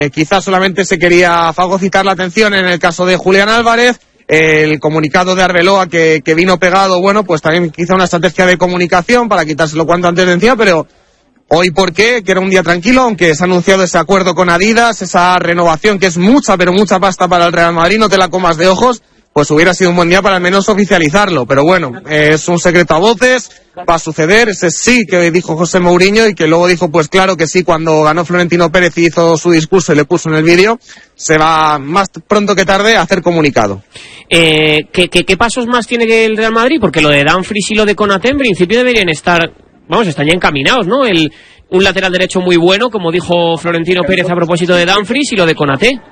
Quizás solamente se quería fagocitar la atención en el caso de Julián Álvarez. El comunicado de Arbeloa que vino pegado, bueno, pues también quizá una estrategia de comunicación para quitárselo cuanto antes de encima, pero hoy, ¿por qué? Que era un día tranquilo, aunque se ha anunciado ese acuerdo con Adidas, esa renovación que es mucha, pero mucha pasta para el Real Madrid, no te la comas de ojos, pues hubiera sido un buen día para al menos oficializarlo. Pero bueno, es un secreto a voces, va a suceder, ese sí que dijo José Mourinho y que luego dijo, pues claro que sí, cuando ganó Florentino Pérez y hizo su discurso y le puso en el vídeo, se va más pronto que tarde a hacer comunicado. ¿Qué pasos más tiene que el Real Madrid? Porque lo de Dumfries y lo de Konaté en principio deberían estar, están ya encaminados, ¿no? Un lateral derecho muy bueno, como dijo Florentino Pérez a propósito de Dumfries, y lo de Konaté.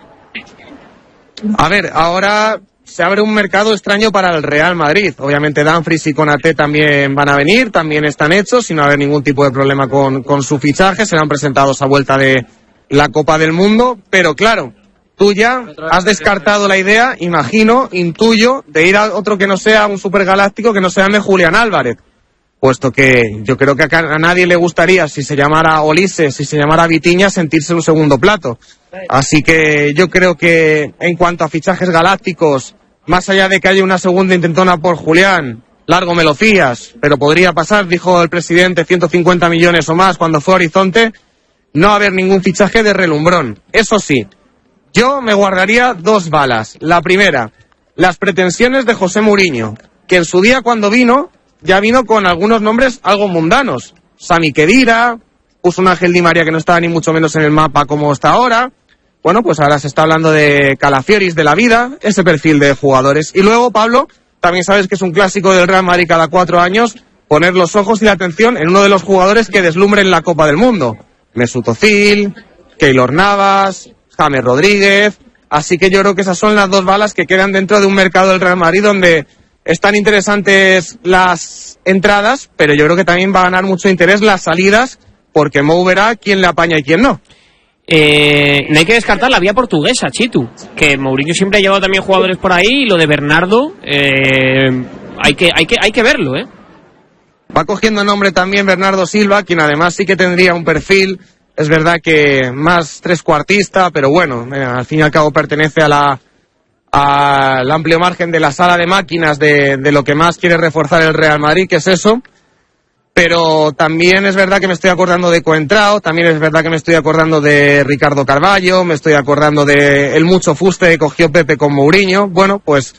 A ver, ahora se abre un mercado extraño para el Real Madrid. Obviamente Dumfries y Konaté también van a venir, también están hechos, y no va a haber ningún tipo de problema con su fichaje. Serán presentados a vuelta de la Copa del Mundo, pero claro, tú ya has descartado la idea, intuyo, de ir a otro que no sea un supergaláctico, que no sea de Julián Álvarez. Puesto que yo creo que a nadie le gustaría, si se llamara Olise, si se llamara Vitinha, sentirse un segundo plato. Así que yo creo que en cuanto a fichajes galácticos, más allá de que haya una segunda intentona por Julián, largo me lo fías, pero podría pasar, dijo el presidente, 150 millones o más cuando fue a Horizonte, no va a haber ningún fichaje de relumbrón. Eso sí, yo me guardaría 2 balas. La primera, las pretensiones de José Mourinho, que en su día cuando vino, ya vino con algunos nombres algo mundanos. Sami Khedira, puso un Ángel Di María que no estaba ni mucho menos en el mapa como está ahora. Bueno, pues ahora se está hablando de Calafioris de la vida, ese perfil de jugadores. Y luego, Pablo, también sabes que es un clásico del Real Madrid cada 4 años, poner los ojos y la atención en uno de los jugadores que deslumbren la Copa del Mundo. Mesut Özil, Keylor Navas, James Rodríguez. Así que yo creo que esas son las 2 balas que quedan dentro de un mercado del Real Madrid donde están interesantes las entradas, pero yo creo que también va a ganar mucho interés las salidas, porque Mou verá quién le apaña y quién no. No hay que descartar la vía portuguesa, Chitu, que Mourinho siempre ha llevado también jugadores por ahí, y lo de Bernardo, hay que verlo, ¿eh? Va cogiendo nombre también Bernardo Silva, quien además sí que tendría un perfil, es verdad que más trescuartista, pero bueno, al fin y al cabo pertenece al amplio margen de la sala de máquinas de lo que más quiere reforzar el Real Madrid, que es eso. Pero también es verdad que me estoy acordando de Coentrao, también es verdad que me estoy acordando de Ricardo Carvalho, me estoy acordando de el mucho fuste que cogió Pepe con Mourinho. Bueno, pues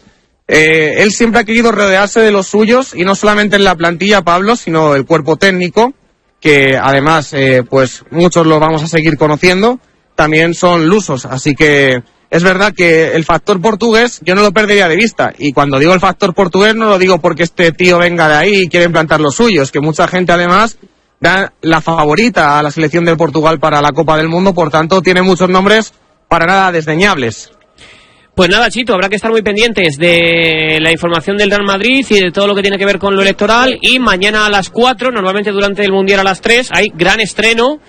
él siempre ha querido rodearse de los suyos, y no solamente en la plantilla, Pablo, sino el cuerpo técnico, que además pues muchos lo vamos a seguir conociendo, también son lusos, así que es verdad que el factor portugués yo no lo perdería de vista, y cuando digo el factor portugués no lo digo porque este tío venga de ahí y quiere implantar lo suyo, es que mucha gente además da la favorita a la selección de Portugal para la Copa del Mundo, por tanto tiene muchos nombres para nada desdeñables. Pues nada, Chito, habrá que estar muy pendientes de la información del Real Madrid y de todo lo que tiene que ver con lo electoral, y mañana a las 4, normalmente durante el Mundial a las 3, hay gran estreno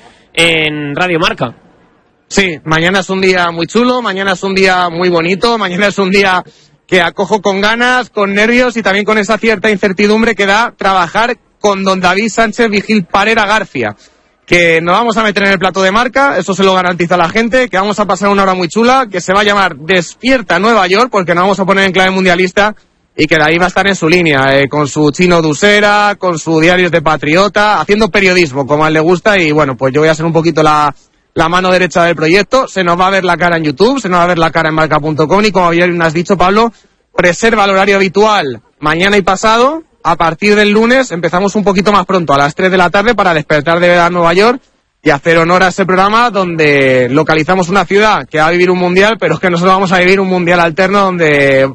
en Radio Marca. Sí, mañana es un día muy chulo, mañana es un día muy bonito, mañana es un día que acojo con ganas, con nervios y también con esa cierta incertidumbre que da trabajar con don David Sánchez Vigil Parera García, que nos vamos a meter en el plato de Marca, eso se lo garantiza a la gente, que vamos a pasar una hora muy chula, que se va a llamar Despierta Nueva York, porque nos vamos a poner en clave mundialista, y que de ahí va a estar en su línea, con su Chino Dusera, con su Diarios de Patriota, haciendo periodismo como a él le gusta, y bueno, pues yo voy a ser un poquito la mano derecha del proyecto. Se nos va a ver la cara en YouTube, se nos va a ver la cara en marca.com, y como bien has dicho, Pablo, reserva el horario habitual mañana y pasado. A partir del lunes empezamos un poquito más pronto, a las 3 de la tarde, para despertar de verdad Nueva York y hacer honor a ese programa donde localizamos una ciudad que va a vivir un mundial, pero es que nosotros vamos a vivir un mundial alterno donde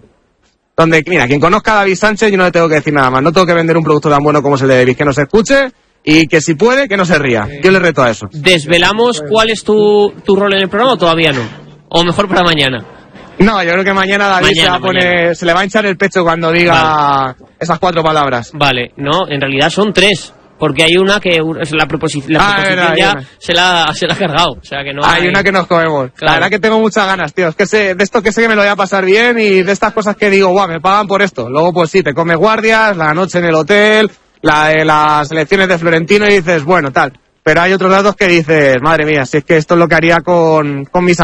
mira, quien conozca a David Sánchez, yo no le tengo que decir nada más, no tengo que vender un producto tan bueno como es el de David, que nos escuche y que si puede, que no se ría. Yo le reto a eso. ¿Desvelamos cuál es tu rol en el programa o todavía no? O mejor para mañana. No, yo creo que mañana David se le va a hinchar el pecho cuando diga esas 4 palabras. Vale, no, en realidad son 3, porque hay una que es la proposición verdad, ya se la ha cargado, o sea que no hay una que nos comemos. Claro. La verdad que tengo muchas ganas, tío, es que de esto que sé que me lo voy a pasar bien, y de estas cosas que digo, guau, me pagan por esto. Luego pues sí, te comes guardias, la noche en el hotel, la de las elecciones de Florentino, y dices, bueno, tal. Pero hay otros datos que dices, madre mía, si es que esto es lo que haría con mis amigos.